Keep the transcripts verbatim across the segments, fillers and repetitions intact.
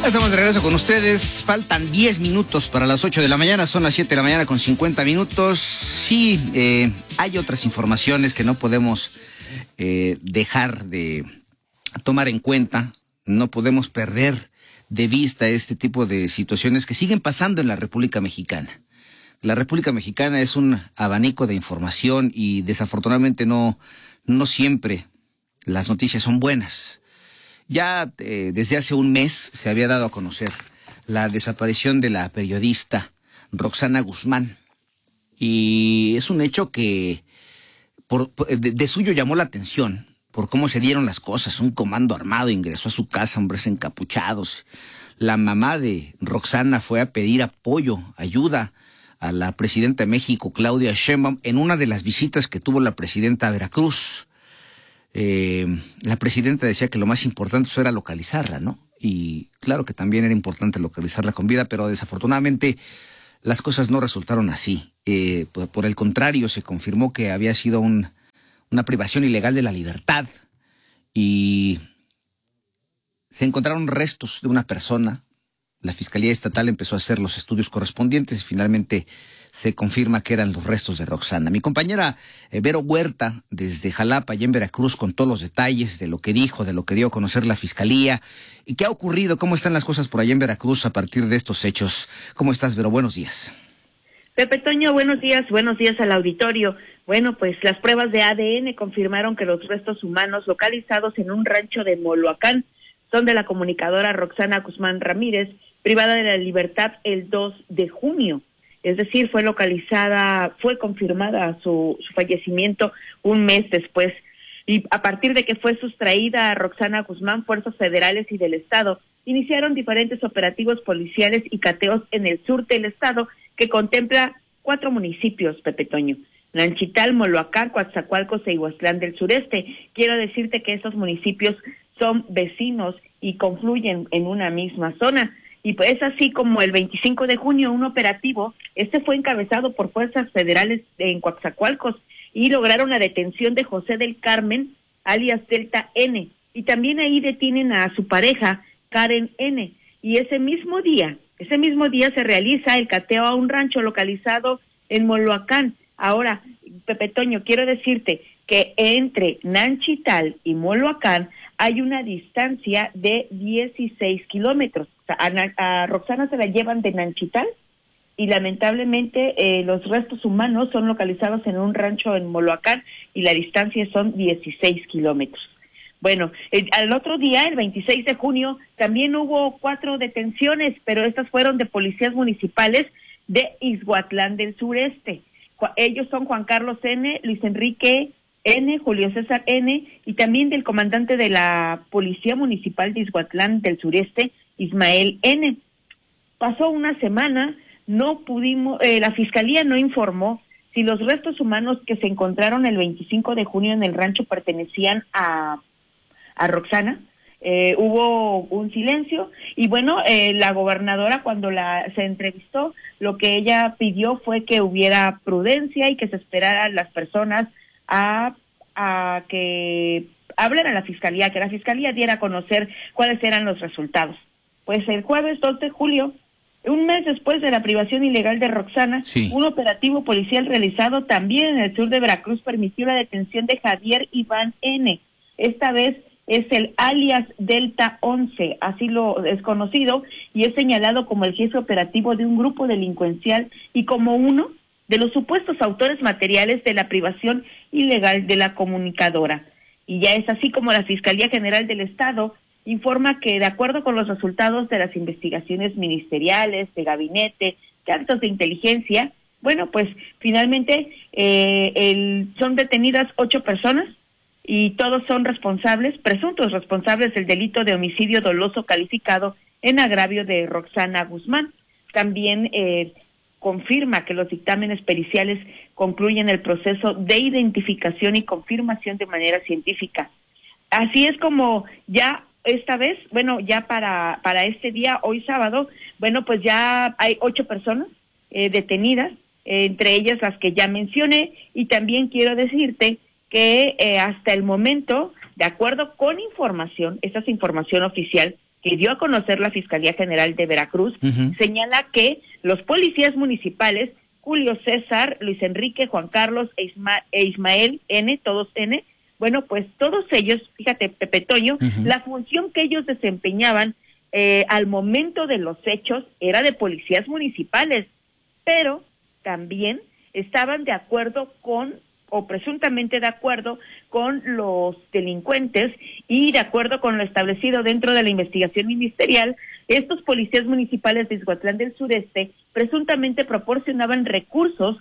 Estamos de regreso con ustedes. Faltan diez minutos para las ocho de la mañana. Son las siete de la mañana con cincuenta minutos. Sí, eh, hay otras informaciones que no podemos eh, dejar de tomar en cuenta. No podemos perder de vista este tipo de situaciones que siguen pasando en la República Mexicana. La República Mexicana es un abanico de información y desafortunadamente no, no siempre las noticias son buenas. Ya eh, desde hace un mes se había dado a conocer la desaparición de la periodista Roxana Guzmán. Y es un hecho que por, de, de suyo llamó la atención por cómo se dieron las cosas. Un comando armado ingresó a su casa, hombres encapuchados. La mamá de Roxana fue a pedir apoyo, ayuda a la presidenta de México, Claudia Sheinbaum, en una de las visitas que tuvo la presidenta a Veracruz. Eh, la presidenta decía que lo más importante pues, era localizarla, ¿no? Y claro que también era importante localizarla con vida, pero desafortunadamente las cosas no resultaron así. Eh, por, por el contrario, se confirmó que había sido un, una privación ilegal de la libertad y se encontraron restos de una persona. La Fiscalía Estatal empezó a hacer los estudios correspondientes y finalmente se confirma que eran los restos de Roxana. Mi compañera eh, Vero Huerta, desde Jalapa, allá en Veracruz, con todos los detalles de lo que dijo, de lo que dio a conocer la Fiscalía y qué ha ocurrido, cómo están las cosas por allá en Veracruz a partir de estos hechos. ¿Cómo estás, Vero? Buenos días. Pepe Toño, buenos días, buenos días al auditorio. Bueno, pues las pruebas de A D N confirmaron que los restos humanos localizados en un rancho de Moloacán son de la comunicadora Roxana Guzmán Ramírez, privada de la libertad el dos de junio. Es decir, fue localizada, fue confirmada su, su fallecimiento un mes después. Y a partir de que fue sustraída a Roxana Guzmán, fuerzas federales y del Estado iniciaron diferentes operativos policiales y cateos en el sur del Estado, que contempla cuatro municipios, Pepe Toño: Nanchital, Moloacán, Coatzacoalcos e Iguaztlán del Sureste. Quiero decirte que estos municipios son vecinos y confluyen en una misma zona. Y pues es así como el veinticinco de junio un operativo, este fue encabezado por fuerzas federales en Coatzacoalcos y lograron la detención de José del Carmen, alias Delta N, y también ahí detienen a su pareja, Karen N, y ese mismo día, ese mismo día se realiza el cateo a un rancho localizado en Moloacán. Ahora, Pepe Toño, quiero decirte que entre Nanchital y Moloacán hay una distancia de dieciséis kilómetros. O sea, a, a Roxana se la llevan de Nanchital y lamentablemente eh, los restos humanos son localizados en un rancho en Moloacán y la distancia son dieciséis kilómetros. Bueno, el, al otro día, el veintiséis de junio, también hubo cuatro detenciones, pero estas fueron de policías municipales de Ixhuatlán del Sureste. Ellos son Juan Carlos N., Luis Enrique N., Julio César N., y también del comandante de la Policía Municipal de Ixhuatlán del Sureste, Ismael N. Pasó una semana, no pudimos, eh, la Fiscalía no informó si los restos humanos que se encontraron el veinticinco de junio en el rancho pertenecían a, a Roxana. Eh, hubo un silencio y bueno, eh, la gobernadora cuando la se entrevistó, lo que ella pidió fue que hubiera prudencia y que se esperara a las personas a, a que hablen a la Fiscalía, que la Fiscalía diera a conocer cuáles eran los resultados. Pues el jueves dos de julio, un mes después de la privación ilegal de Roxana, sí, un operativo policial realizado también en el sur de Veracruz permitió la detención de Javier Iván N. Esta vez es el alias Delta once, así lo es conocido, y es señalado como el jefe operativo de un grupo delincuencial y como uno de los supuestos autores materiales de la privación ilegal de la comunicadora. Y ya es así como la Fiscalía General del Estado informa que, de acuerdo con los resultados de las investigaciones ministeriales, de gabinete, de actos de inteligencia, bueno, pues finalmente eh, el, son detenidas ocho personas y todos son responsables, presuntos responsables del delito de homicidio doloso calificado en agravio de Roxana Guzmán. También eh, confirma que los dictámenes periciales concluyen el proceso de identificación y confirmación de manera científica. Así es como ya esta vez, bueno, ya para para este día, hoy sábado, bueno, pues ya hay ocho personas eh, detenidas, eh, entre ellas las que ya mencioné, y también quiero decirte que eh, hasta el momento, de acuerdo con información, esta es información oficial, que dio a conocer la Fiscalía General de Veracruz, uh-huh. señala que los policías municipales, Julio César, Luis Enrique, Juan Carlos e, Isma- e Ismael N, todos N, bueno, pues todos ellos, fíjate, Pepe Toño, uh-huh. la función que ellos desempeñaban eh, al momento de los hechos era de policías municipales, pero también estaban de acuerdo con, o presuntamente de acuerdo con los delincuentes y de acuerdo con lo establecido dentro de la investigación ministerial. Estos policías municipales de Ixhuatlán del Sureste presuntamente proporcionaban recursos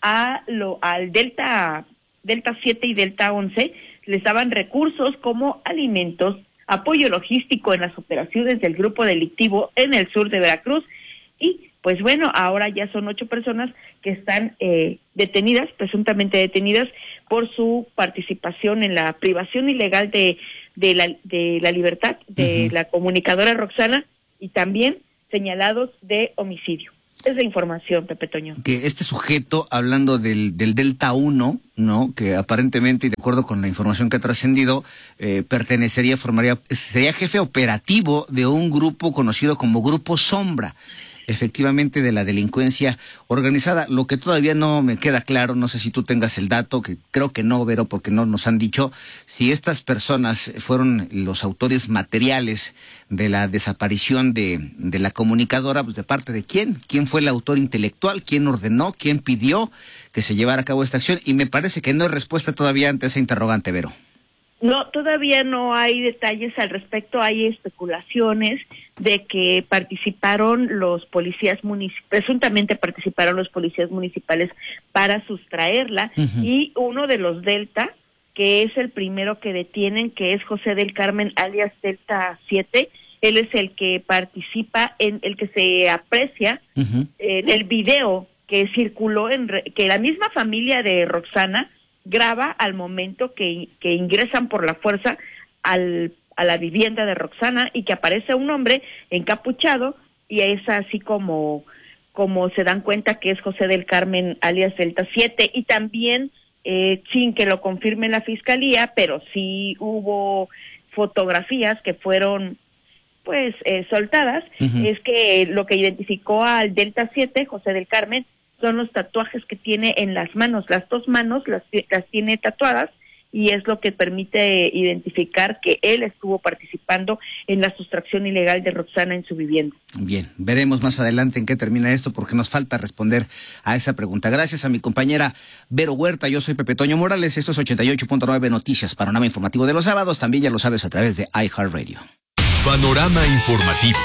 a lo, al Delta, Delta siete y Delta once, les daban recursos como alimentos, apoyo logístico en las operaciones del grupo delictivo en el sur de Veracruz. Y pues bueno, ahora ya son ocho personas que están eh, detenidas, presuntamente detenidas, por su participación en la privación ilegal de, de, la, de la libertad de uh-huh. la comunicadora Roxana, y también señalados de homicidio. Es la información, Pepe Toño. Que este sujeto, hablando del, del Delta uno, ¿no? Que aparentemente, y de acuerdo con la información que ha trascendido, eh, pertenecería, formaría, sería jefe operativo de un grupo conocido como Grupo Sombra, efectivamente de la delincuencia organizada. Lo que todavía no me queda claro, no sé si tú tengas el dato, que creo que no, Vero, porque no nos han dicho, si estas personas fueron los autores materiales de la desaparición de, de la comunicadora, pues de parte de quién, quién fue el autor intelectual, quién ordenó, quién pidió que se llevara a cabo esta acción, y me parece que no hay respuesta todavía ante esa interrogante, Vero. No, todavía no hay detalles al respecto, hay especulaciones de que participaron los policías municipales, presuntamente participaron los policías municipales para sustraerla, uh-huh. y uno de los Delta, que es el primero que detienen, que es José del Carmen alias Delta siete, él es el que participa, en el que se aprecia uh-huh. en el video que circuló, en re, que la misma familia de Roxana graba al momento que, que ingresan por la fuerza al, a la vivienda de Roxana, y que aparece un hombre encapuchado, y es así como, como se dan cuenta que es José del Carmen alias Delta siete, y también eh, sin que lo confirme la fiscalía, pero sí hubo fotografías que fueron pues eh, soltadas, uh-huh. es que lo que identificó al Delta siete, José del Carmen, son los tatuajes que tiene en las manos, las dos manos las, las tiene tatuadas, y es lo que permite identificar que él estuvo participando en la sustracción ilegal de Roxana en su vivienda. Bien, veremos más adelante en qué termina esto, porque nos falta responder a esa pregunta. Gracias a mi compañera Vero Huerta, yo soy Pepe Toño Morales, esto es ochenta y ocho punto nueve Noticias, panorama informativo de los sábados, también ya lo sabes a través de iHeartRadio. Panorama informativo.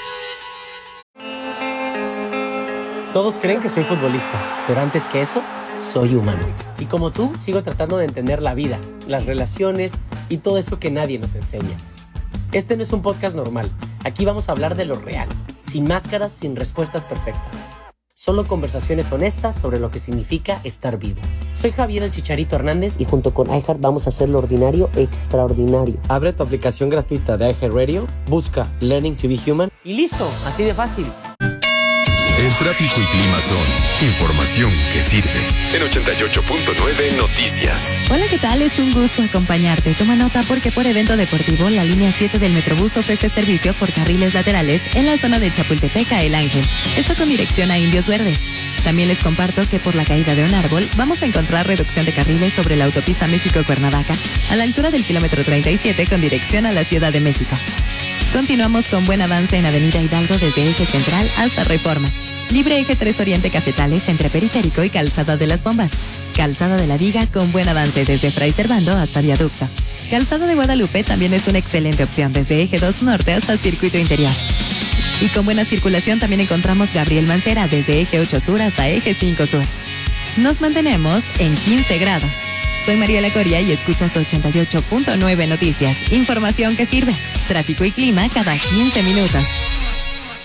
Todos creen que soy futbolista, pero antes que eso, soy humano. Y como tú, sigo tratando de entender la vida, las relaciones y todo eso que nadie nos enseña. Este no es un podcast normal. Aquí vamos a hablar de lo real, sin máscaras, sin respuestas perfectas. Solo conversaciones honestas sobre lo que significa estar vivo. Soy Javier el Chicharito Hernández y junto con iHeart vamos a hacer lo ordinario extraordinario. Abre tu aplicación gratuita de iHeartRadio, busca Learning to be Human y listo, así de fácil. El tráfico y clima son información que sirve. En ochenta y ocho punto nueve Noticias. Hola, ¿qué tal? Es un gusto acompañarte. Toma nota porque por evento deportivo, la línea siete del Metrobús ofrece servicio por carriles laterales en la zona de Chapultepec a El Ángel. Esto con dirección a Indios Verdes. También les comparto que por la caída de un árbol vamos a encontrar reducción de carriles sobre la autopista México-Cuernavaca a la altura del kilómetro treinta y siete con dirección a la Ciudad de México. Continuamos con buen avance en Avenida Hidalgo desde Eje Central hasta Reforma. Libre Eje tres Oriente Cafetales entre Periférico y Calzada de las Bombas. Calzada de la Viga con buen avance desde Fray Servando hasta Viaducto. Calzada de Guadalupe también es una excelente opción desde Eje dos Norte hasta Circuito Interior. Y con buena circulación también encontramos Gabriel Mancera desde Eje ocho Sur hasta Eje cinco Sur. Nos mantenemos en quince grados. Soy Mariela Coria y escuchas ochenta y ocho punto nueve Noticias. Información que sirve. Tráfico y clima cada quince minutos.